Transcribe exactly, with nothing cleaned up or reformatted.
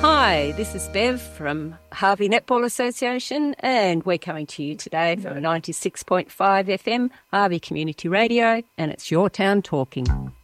Hi, this is Bev from Harvey Netball Association, and we're coming to you today from ninety-six point five F M, Harvey Community Radio, and it's Your Town Talking.